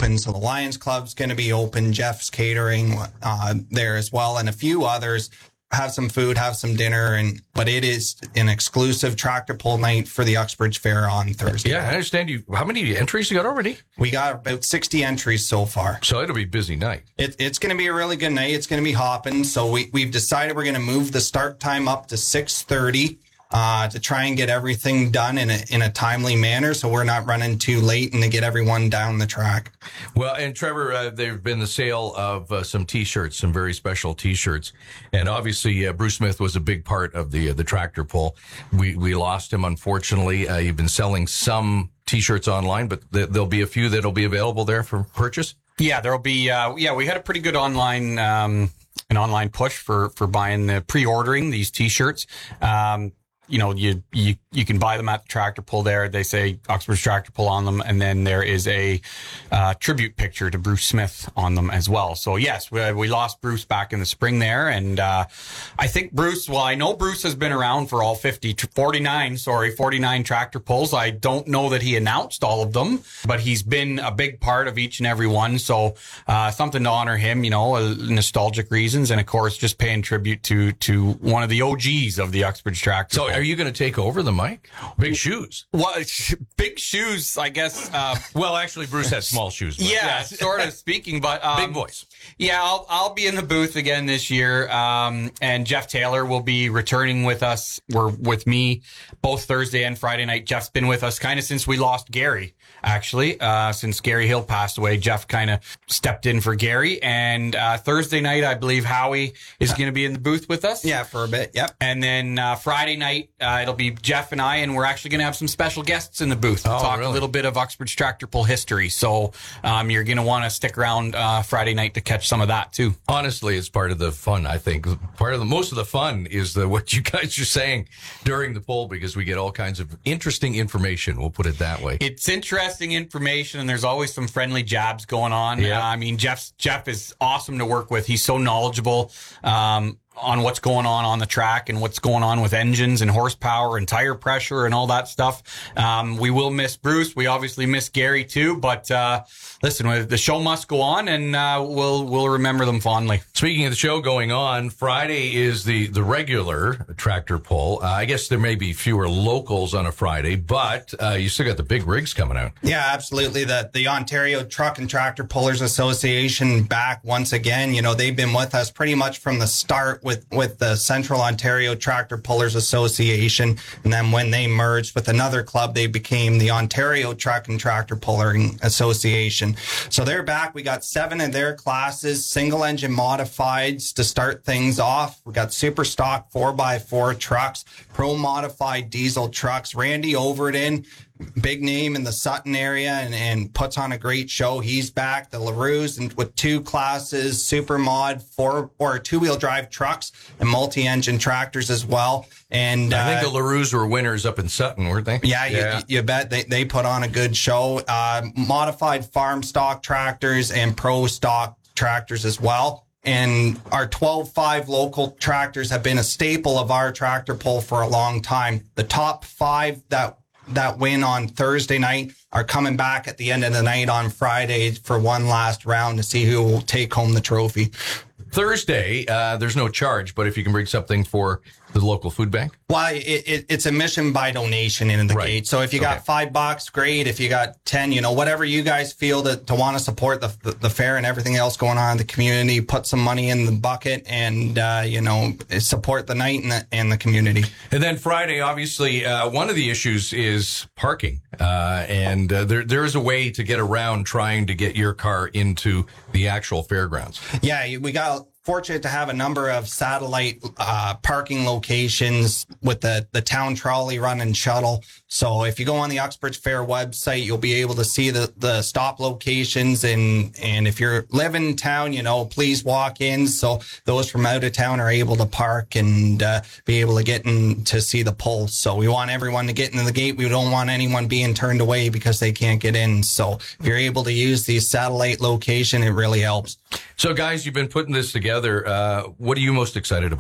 open. So the Lions Club's going to be open. Jeff's Catering there as well, and a few others. Have some food, have some dinner, but it is an exclusive tractor pull night for the Uxbridge Fair on Thursday. Yeah, I understand you. How many entries you got already? We got about 60 entries so far. So it'll be a busy night. It's going to be a really good night. It's going to be hopping. So we've decided we're going to move the start time up to 6:30 to try and get everything done in a timely manner, so we're not running too late and to get everyone down the track. Well, and Trevor, there's been the sale of some T-shirts, some very special T-shirts, and obviously Bruce Smith was a big part of the tractor pull. We lost him, unfortunately. You've been selling some T-shirts online, but there'll be a few that'll be available there for purchase. Yeah, there'll be. We had a pretty good online an online push for buying pre-ordering these T-shirts. You can buy them at the tractor pull there. They say Uxbridge Tractor Pull on them. And then there is a tribute picture to Bruce Smith on them as well. So yes, we lost Bruce back in the spring there. And I think I know Bruce has been around for all 49 tractor pulls. I don't know that he announced all of them, but he's been a big part of each and every one. So something to honor him, nostalgic reasons. And of course, just paying tribute to one of the OGs of the Uxbridge Tractor Pull. Are you going to take over the mic? Big shoes. Well, big shoes, I guess. Well, actually, Bruce has small shoes. Yeah, sort of speaking, but big voice. Yeah, I'll be in the booth again this year, and Jeff Taylor will be returning with us. We're with me both Thursday and Friday night. Jeff's been with us kind of since we lost Gary. Actually, since Gary Hill passed away, Jeff kind of stepped in for Gary. And Thursday night, I believe Howie is going to be in the booth with us. Yeah, for a bit. Yep. And then Friday night, it'll be Jeff and I, and we're actually going to have some special guests in the booth to talk a little bit of Uxbridge Tractor Pull history. So you're going to want to stick around Friday night to catch some of that too. Honestly, it's part of the fun. I think most of the fun is what you guys are saying during the poll, because we get all kinds of interesting information. We'll put it that way. It's interesting information, and there's always some friendly jabs going on. Yeah. Jeff is awesome to work with. He's so knowledgeable on what's going on the track and what's going on with engines and horsepower and tire pressure and all that stuff. We will miss Bruce. We obviously miss Gary too, but listen, the show must go on, and we'll remember them fondly. Speaking of the show going on, Friday is the regular tractor pull. I guess there may be fewer locals on a Friday, but you still got the big rigs coming out. Yeah, absolutely. The Ontario Truck and Tractor Pullers Association back once again. They've been with us pretty much from the start with the Central Ontario Tractor Pullers Association, and then when they merged with another club, they became the Ontario Truck and Tractor Pullering Association. So they're back. We got 7 of their classes, single engine modifieds to start things off. We got super stock 4x4 trucks, pro modified diesel trucks. Randy Overton, big name in the Sutton area, and puts on a great show. He's back. The LaRue's with 2 classes, super mod 4 or 2-wheel drive trucks and multi-engine tractors as well. And I think the LaRue's were winners up in Sutton, weren't they? Yeah. You bet. They put on a good show. Modified farm stock tractors and pro stock tractors as well. And our 12.5 local tractors have been a staple of our tractor pull for a long time. The top 5 that win on Thursday night are coming back at the end of the night on Friday for one last round to see who will take home the trophy. Thursday, there's no charge, but if you can bring something for the local food bank? Well, it's admission by donation in the gate. So if you got $5, great. If you got 10, whatever you guys feel to want to support the fair and everything else going on in the community, put some money in the bucket and, support the night and the community. And then Friday, obviously, one of the issues is parking. And there is a way to get around trying to get your car into the actual fairgrounds. Yeah, we got fortunate to have a number of satellite parking locations with the town trolley run and shuttle. So if you go on the Uxbridge Fair website, you'll be able to see the stop locations. And if you're living in town, please walk in. So those from out of town are able to park and be able to get in to see the pull. So we want everyone to get into the gate. We don't want anyone being turned away because they can't get in. So if you're able to use the satellite location, it really helps. So guys, you've been putting this together. What are you most excited about?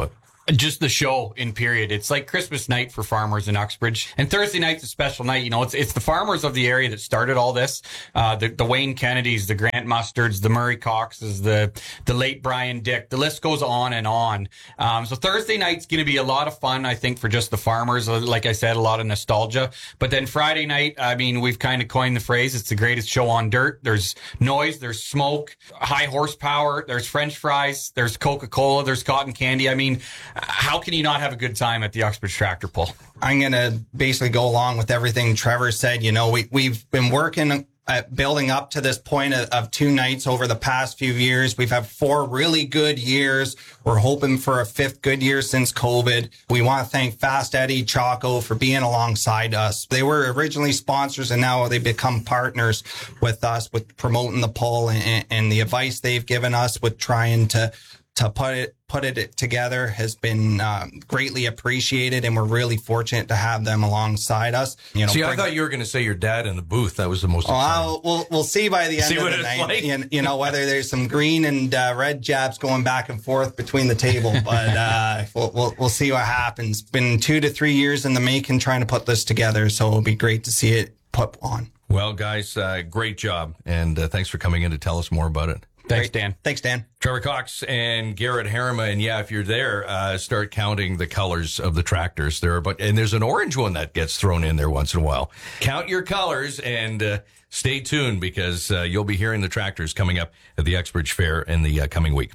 Just the show in period. It's like Christmas night for farmers in Uxbridge. And Thursday night's a special night. You know, it's the farmers of the area that started all this. The Wayne Kennedys, the Grant Mustards, the Murray Coxes, the late Brian Dick. The list goes on and on. So Thursday night's going to be a lot of fun, I think, for just the farmers. Like I said, a lot of nostalgia. But then Friday night, I mean, we've kind of coined the phrase, it's the greatest show on dirt. There's noise, there's smoke, high horsepower, there's French fries, there's Coca-Cola, there's cotton candy. I mean, how can you not have a good time at the Uxbridge Tractor Pull? I'm going to basically go along with everything Trevor said. You know, we've been working at building up to this point of 2 nights over the past few years. We've had 4 really good years. We're hoping for a 5th good year since COVID. We want to thank Fast Eddie Choco for being alongside us. They were originally sponsors and now they become partners with us with promoting the pull and the advice they've given us with trying to put it together has been greatly appreciated, and we're really fortunate to have them alongside us. You know, see, I thought you were going to say your dad in the booth. That was the most exciting. We'll see by the end of the night. Like. You know, whether there's some green and red jabs going back and forth between the table, but we'll see what happens. Been 2 to 3 years in the making trying to put this together, so it'll be great to see it put on. Well, guys, great job, and thanks for coming in to tell us more about it. Thanks, Dan. Thanks, Dan. Trevor Cox and Garrett Harima. And yeah, if you're there, start counting the colors of the tractors. And there's an orange one that gets thrown in there once in a while. Count your colors and stay tuned because you'll be hearing the tractors coming up at the Uxbridge Fair in the coming week.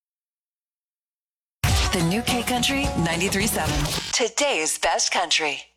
The new K Country 93.7. Today's best country.